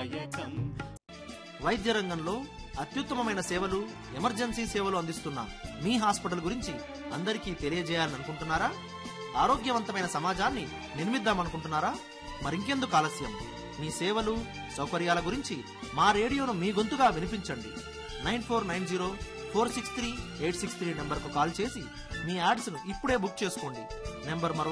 దాయకం. వైద్య రంగంలో అత్యుత్తమమైన సేవలు, ఎమర్జెన్సీ సేవలు అందిస్తున్న మీ హాస్పిటల్ గురించి అందరికీ తెలియజేయాలనుకుంటున్నారా? ఆరోగ్యవంతమైన సమాజాన్ని నిర్మిద్దామనుకుంటున్నారా? మరింకెందుకు ఆలస్యం? మీ సేవలు, సౌకర్యాల గురించి మా రేడియోను మీ గొంతుగా వినిపించండి. 9490463863 నంబర్కు కాల్ చేసి మీ యాడ్స్ను ఇప్పుడే బుక్ చేసుకోండి. నెంబర్